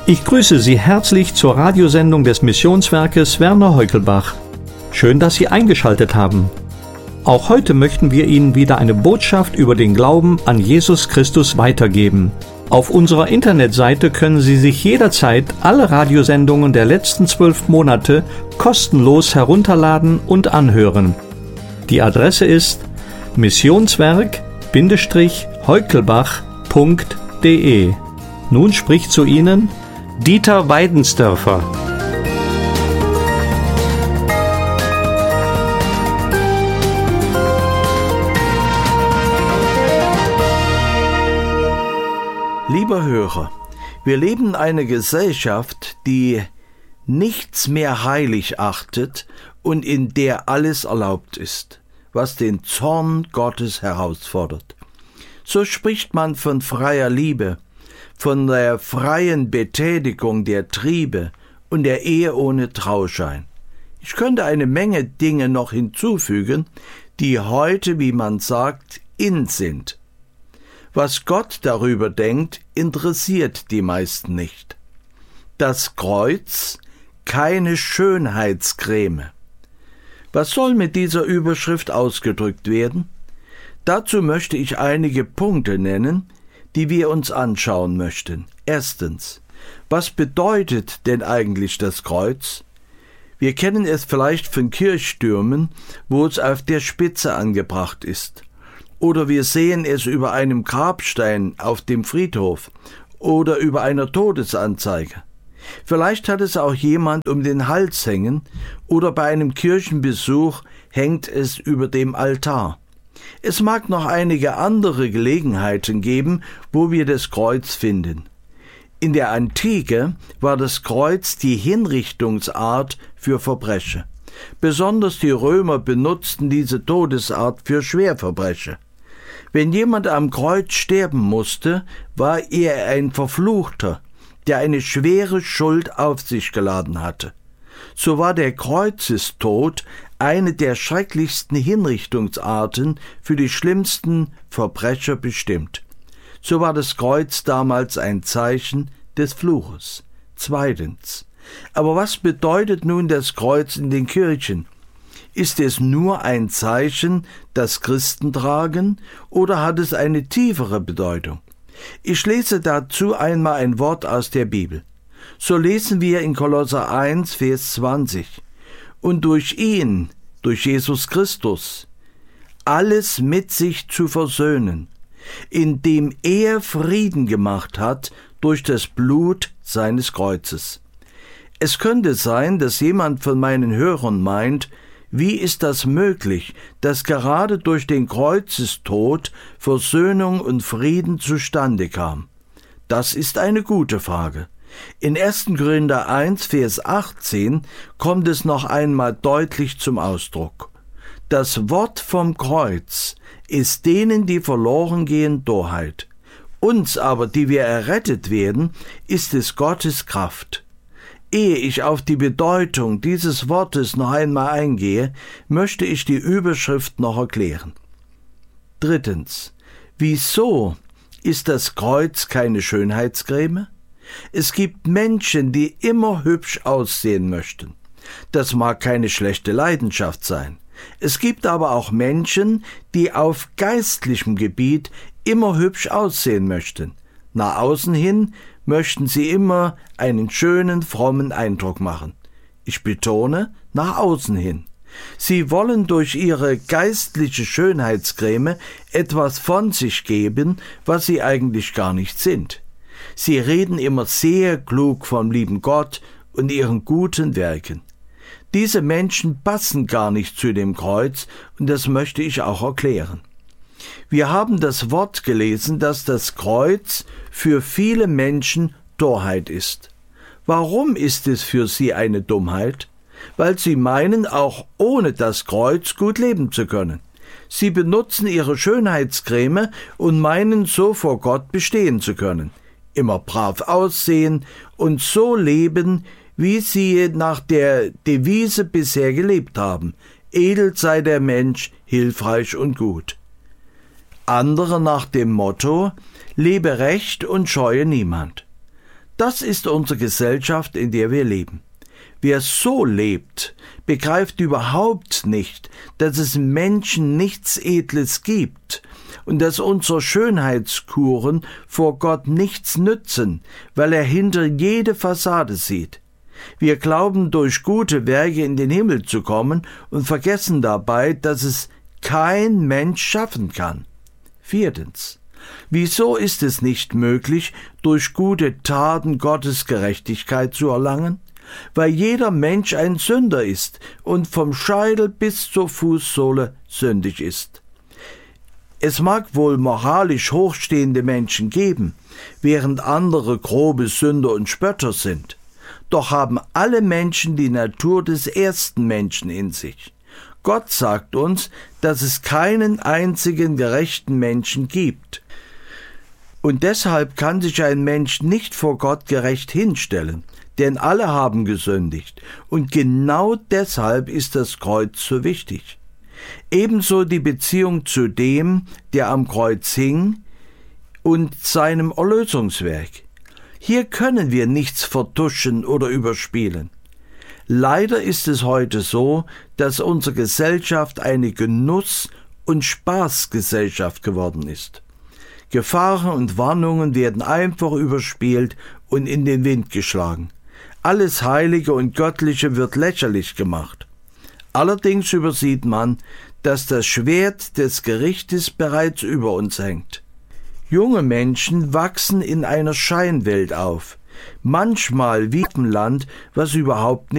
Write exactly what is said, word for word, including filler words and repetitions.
Ich grüße Sie herzlich zur Radiosendung des Missionswerkes Werner Heukelbach. Schön, dass Sie eingeschaltet haben. Auch heute möchten wir Ihnen wieder eine Botschaft über den Glauben an Jesus Christus weitergeben. Auf unserer Internetseite können Sie sich jederzeit alle Radiosendungen der letzten zwölf Monate kostenlos herunterladen und anhören. Die Adresse ist missionswerk-heukelbach punkt de. Nun spricht zu Ihnen Dieter Weidensdörfer. Lieber Hörer, wir leben in einer Gesellschaft, die nichts mehr heilig achtet und in der alles erlaubt ist, was den Zorn Gottes herausfordert. So spricht man von freier Liebe, von der freien Betätigung der Triebe und der Ehe ohne Trauschein. Ich könnte eine Menge Dinge noch hinzufügen, die heute, wie man sagt, in sind. Was Gott darüber denkt, interessiert die meisten nicht. Das Kreuz, keine Schönheitscreme. Was soll mit dieser Überschrift ausgedrückt werden? Dazu möchte ich einige Punkte nennen, die wir uns anschauen möchten. Erstens, was bedeutet denn eigentlich das Kreuz? Wir kennen es vielleicht von Kirchtürmen, wo es auf der Spitze angebracht ist. Oder wir sehen es über einem Grabstein auf dem Friedhof oder über einer Todesanzeige. Vielleicht hat es auch jemand um den Hals hängen oder bei einem Kirchenbesuch hängt es über dem Altar. Es mag noch einige andere Gelegenheiten geben, wo wir das Kreuz finden. In der Antike war das Kreuz die Hinrichtungsart für Verbrecher. Besonders die Römer benutzten diese Todesart für Schwerverbrecher. Wenn jemand am Kreuz sterben musste, war er ein Verfluchter, der eine schwere Schuld auf sich geladen hatte. So war der Kreuzestod eine der schrecklichsten Hinrichtungsarten für die schlimmsten Verbrecher bestimmt. So war das Kreuz damals ein Zeichen des Fluches. Zweitens. Aber was bedeutet nun das Kreuz in den Kirchen? Ist es nur ein Zeichen, das Christen tragen, oder hat es eine tiefere Bedeutung? Ich lese dazu einmal ein Wort aus der Bibel. So lesen wir in Kolosser eins, Vers zwanzig. Und durch ihn, durch Jesus Christus, alles mit sich zu versöhnen, indem er Frieden gemacht hat durch das Blut seines Kreuzes. Es könnte sein, dass jemand von meinen Hörern meint, wie ist das möglich, dass gerade durch den Kreuzestod Versöhnung und Frieden zustande kam? Das ist eine gute Frage. In erster Korinther eins, Vers achtzehn kommt es noch einmal deutlich zum Ausdruck. Das Wort vom Kreuz ist denen, die verloren gehen, Torheit. Uns aber, die wir errettet werden, ist es Gottes Kraft. Ehe ich auf die Bedeutung dieses Wortes noch einmal eingehe, möchte ich die Überschrift noch erklären. Drittens. Wieso ist das Kreuz keine Schönheitscreme? Es gibt Menschen, die immer hübsch aussehen möchten. Das mag keine schlechte Leidenschaft sein. Es gibt aber auch Menschen, die auf geistlichem Gebiet immer hübsch aussehen möchten. Nach außen hin möchten sie immer einen schönen, frommen Eindruck machen. Ich betone, nach außen hin. Sie wollen durch ihre geistliche Schönheitscreme etwas von sich geben, was sie eigentlich gar nicht sind. Sie reden immer sehr klug vom lieben Gott und ihren guten Werken. Diese Menschen passen gar nicht zu dem Kreuz, und das möchte ich auch erklären. Wir haben das Wort gelesen, dass das Kreuz für viele Menschen Torheit ist. Warum ist es für sie eine Dummheit? Weil sie meinen, auch ohne das Kreuz gut leben zu können. Sie benutzen ihre Schönheitscreme und meinen, so vor Gott bestehen zu können. Immer brav aussehen und so leben, wie sie nach der Devise bisher gelebt haben. Edel sei der Mensch, hilfreich und gut. Andere nach dem Motto, lebe recht und scheue niemand. Das ist unsere Gesellschaft, in der wir leben. Wer so lebt, begreift überhaupt nicht, dass es im Menschen nichts Edles gibt und dass unsere Schönheitskuren vor Gott nichts nützen, weil er hinter jede Fassade sieht. Wir glauben, durch gute Werke in den Himmel zu kommen und vergessen dabei, dass es kein Mensch schaffen kann. Viertens. Wieso ist es nicht möglich, durch gute Taten Gottes Gerechtigkeit zu erlangen? Weil jeder Mensch ein Sünder ist und vom Scheitel bis zur Fußsohle sündig ist. Es mag wohl moralisch hochstehende Menschen geben, während andere grobe Sünder und Spötter sind. Doch haben alle Menschen die Natur des ersten Menschen in sich. Gott sagt uns, dass es keinen einzigen gerechten Menschen gibt. Und deshalb kann sich ein Mensch nicht vor Gott gerecht hinstellen, denn alle haben gesündigt, und genau deshalb ist das Kreuz so wichtig. Ebenso die Beziehung zu dem, der am Kreuz hing, und seinem Erlösungswerk. Hier können wir nichts vertuschen oder überspielen. Leider ist es heute so, dass unsere Gesellschaft eine Genuss- und Spaßgesellschaft geworden ist. Gefahren und Warnungen werden einfach überspielt und in den Wind geschlagen. Alles Heilige und Göttliche wird lächerlich gemacht. Allerdings übersieht man, dass das Schwert des Gerichtes bereits über uns hängt. Junge Menschen wachsen in einer Scheinwelt auf, manchmal wie im Land, was überhaupt nicht